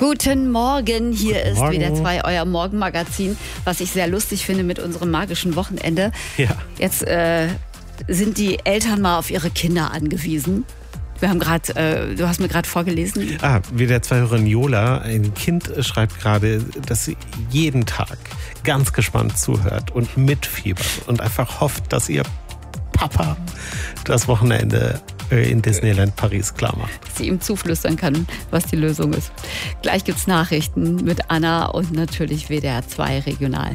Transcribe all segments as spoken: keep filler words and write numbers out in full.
Guten Morgen, hier Guten ist Morgen. W D R zwei, euer Morgenmagazin, was ich sehr lustig finde mit unserem magischen Wochenende. Ja. Jetzt äh, sind die Eltern mal auf ihre Kinder angewiesen. Wir haben gerade, äh, du hast mir gerade vorgelesen. Ah, W D R zwei-Hörerin Jola, ein Kind schreibt gerade, dass sie jeden Tag ganz gespannt zuhört und mitfiebert und einfach hofft, dass ihr Papa das Wochenende in Disneyland Paris klar macht. Dass sie ihm zuflüstern kann, was die Lösung ist. Gleich gibt's Nachrichten mit Anna und natürlich W D R zwei Regional.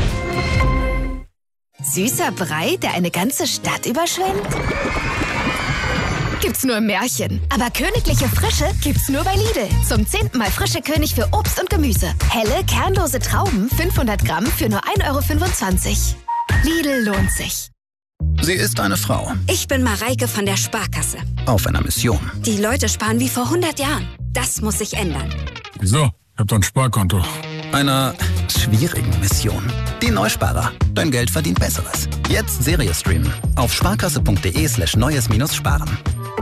Süßer Brei, der eine ganze Stadt überschwemmt? Gibt's nur im Märchen. Aber königliche Frische gibt's nur bei Lidl. Zum zehnten Mal frische König für Obst und Gemüse. Helle, kernlose Trauben, fünfhundert Gramm für nur ein Euro fünfundzwanzig. Lidl lohnt sich. Sie ist eine Frau. Ich bin Mareike von der Sparkasse. Auf einer Mission. Die Leute sparen wie vor hundert Jahren. Das muss sich ändern. Wieso? Ich hab doch ein Sparkonto. Einer schwierigen Mission. Die Neusparer. Dein Geld verdient Besseres. Jetzt Serie streamen. Auf sparkasse.de slash neues minus sparen.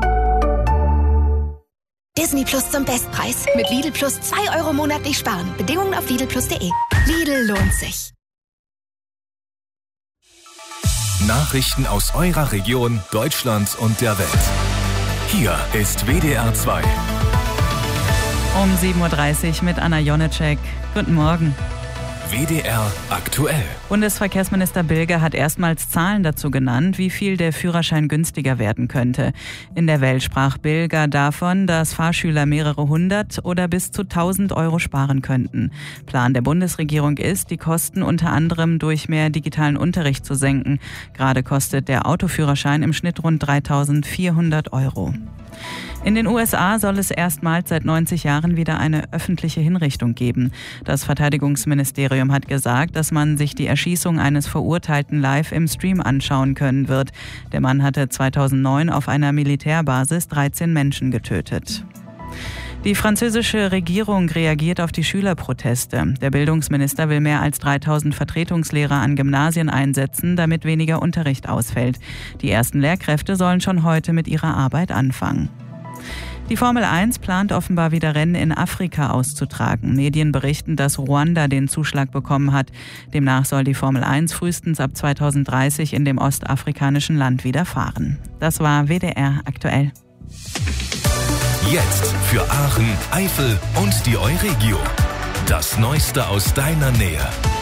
Disney Plus zum Bestpreis. Mit Lidl Plus zwei Euro monatlich sparen. Bedingungen auf lidl plus punkt de. Lidl lohnt sich. Nachrichten aus eurer Region, Deutschland und der Welt. Hier ist W D R zwei. Um sieben Uhr dreißig mit Anna Jonecek. Guten Morgen. W D R aktuell. Bundesverkehrsminister Bilger hat erstmals Zahlen dazu genannt, wie viel der Führerschein günstiger werden könnte. In der Welt sprach Bilger davon, dass Fahrschüler mehrere hundert oder bis zu tausend Euro sparen könnten. Plan der Bundesregierung ist, die Kosten unter anderem durch mehr digitalen Unterricht zu senken. Gerade kostet der Autoführerschein im Schnitt rund dreitausendvierhundert Euro. In den U S A soll es erstmals seit neunzig Jahren wieder eine öffentliche Hinrichtung geben. Das Verteidigungsministerium hat gesagt, dass man sich die Erschießung eines Verurteilten live im Stream anschauen können wird. Der Mann hatte zweitausendneun auf einer Militärbasis dreizehn Menschen getötet. Die französische Regierung reagiert auf die Schülerproteste. Der Bildungsminister will mehr als dreitausend Vertretungslehrer an Gymnasien einsetzen, damit weniger Unterricht ausfällt. Die ersten Lehrkräfte sollen schon heute mit ihrer Arbeit anfangen. Die Formel eins plant offenbar wieder Rennen in Afrika auszutragen. Medien berichten, dass Ruanda den Zuschlag bekommen hat. Demnach soll die Formel eins frühestens ab zweitausenddreißig in dem ostafrikanischen Land wieder fahren. Das war W D R aktuell. Jetzt für Aachen, Eifel und die Euregio. Das Neueste aus deiner Nähe.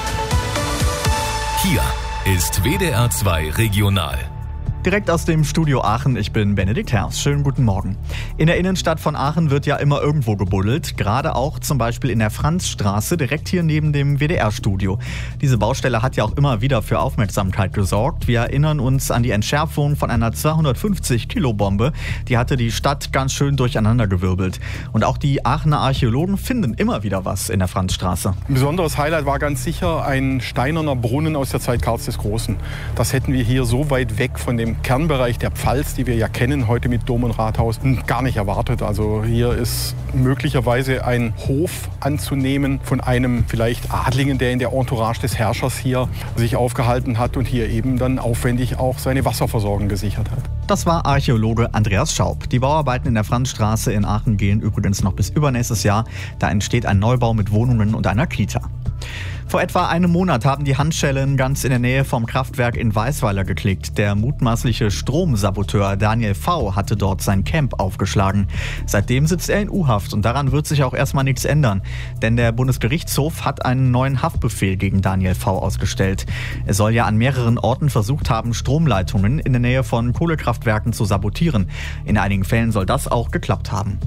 Hier ist W D R zwei Regional. Direkt aus dem Studio Aachen, ich bin Benedikt Herrs. Schönen guten Morgen. In der Innenstadt von Aachen wird ja immer irgendwo gebuddelt. Gerade auch zum Beispiel in der Franzstraße, direkt hier neben dem W D R-Studio. Diese Baustelle hat ja auch immer wieder für Aufmerksamkeit gesorgt. Wir erinnern uns an die Entschärfung von einer zweihundertfünfzig Kilo Bombe. Die hatte die Stadt ganz schön durcheinandergewirbelt. Und auch die Aachener Archäologen finden immer wieder was in der Franzstraße. Ein besonderes Highlight war ganz sicher ein steinerner Brunnen aus der Zeit Karls des Großen. Das hätten wir hier so weit weg von dem Kernbereich der Pfalz, die wir ja kennen, heute mit Dom und Rathaus, gar nicht erwartet. Also hier ist möglicherweise ein Hof anzunehmen von einem vielleicht Adligen, der in der Entourage des Herrschers hier sich aufgehalten hat und hier eben dann aufwendig auch seine Wasserversorgung gesichert hat. Das war Archäologe Andreas Schaub. Die Bauarbeiten in der Franzstraße in Aachen gehen übrigens noch bis übernächstes Jahr. Da entsteht ein Neubau mit Wohnungen und einer Kita. Vor etwa einem Monat haben die Handschellen ganz in der Nähe vom Kraftwerk in Weisweiler geklickt. Der mutmaßliche Stromsaboteur Daniel V. hatte dort sein Camp aufgeschlagen. Seitdem sitzt er in U-Haft und daran wird sich auch erstmal nichts ändern. Denn der Bundesgerichtshof hat einen neuen Haftbefehl gegen Daniel V. ausgestellt. Er soll ja an mehreren Orten versucht haben, Stromleitungen in der Nähe von Kohlekraftwerken zu sabotieren. In einigen Fällen soll das auch geklappt haben.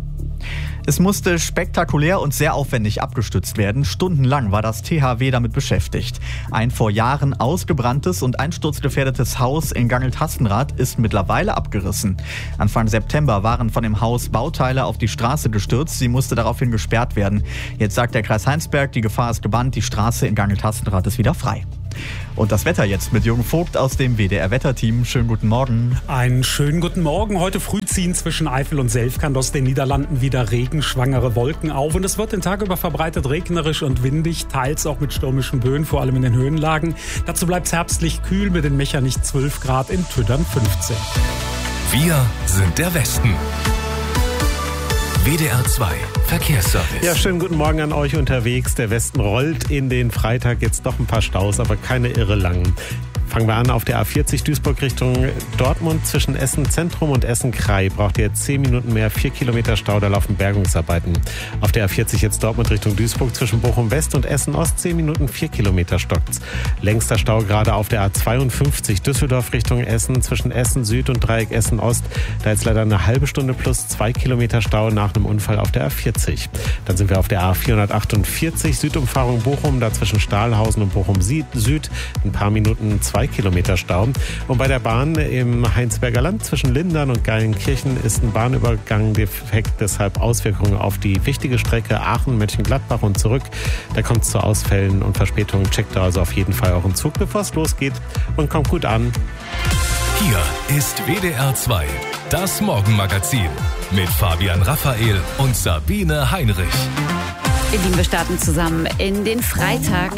Es musste spektakulär und sehr aufwendig abgestützt werden. Stundenlang war das T H W damit beschäftigt. Ein vor Jahren ausgebranntes und einsturzgefährdetes Haus in Gangelt-Hastenrath ist mittlerweile abgerissen. Anfang September waren von dem Haus Bauteile auf die Straße gestürzt. Sie musste daraufhin gesperrt werden. Jetzt sagt der Kreis Heinsberg, die Gefahr ist gebannt, die Straße in Gangelt-Hastenrath ist wieder frei. Und das Wetter jetzt mit Jürgen Vogt aus dem W D R-Wetterteam. Schönen guten Morgen. Einen schönen guten Morgen. Heute früh ziehen zwischen Eifel und Selfkant aus den Niederlanden wieder regenschwangere Wolken auf. Und es wird den Tag über verbreitet regnerisch und windig, teils auch mit stürmischen Böen, vor allem in den Höhenlagen. Dazu bleibt es herbstlich kühl mit in Mechernich zwölf Grad, in Tüddern fünfzehn. Wir sind der Westen. W D R zwei Verkehrsservice. Ja, schönen guten Morgen an euch unterwegs. Der Westen rollt in den Freitag, jetzt doch ein paar Staus, aber keine irre langen. Fangen wir an auf der A vierzig Duisburg Richtung Dortmund. Zwischen Essen Zentrum und Essen Krai braucht ihr jetzt zehn Minuten mehr, vier Kilometer Stau, da laufen Bergungsarbeiten. Auf der A vierzig jetzt Dortmund Richtung Duisburg zwischen Bochum West und Essen Ost, zehn Minuten, vier Kilometer stockt's. Längster Stau gerade auf der A zweiundfünfzig Düsseldorf Richtung Essen zwischen Essen Süd und Dreieck Essen Ost. Da jetzt leider eine halbe Stunde plus zwei Kilometer Stau nach einem Unfall auf der A vierzig. Dann sind wir auf der A vierhundertachtundvierzig Südumfahrung Bochum, da zwischen Stahlhausen und Bochum Süd ein paar Minuten, zwei Kilometer Stau. Und bei der Bahn im Heinsberger Land zwischen Lindern und Geilenkirchen ist ein Bahnübergang defekt, deshalb Auswirkungen auf die wichtige Strecke Aachen-Mönchengladbach und zurück. Da kommt es zu Ausfällen und Verspätungen. Checkt also auf jeden Fall euren Zug, bevor es losgeht, und kommt gut an. Hier ist W D R zwei, das Morgenmagazin mit Fabian Raphael und Sabine Heinrich. Ihr Lieben, wir starten zusammen in den Freitag.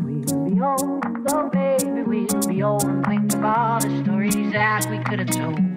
Old and think about the stories that we could have told.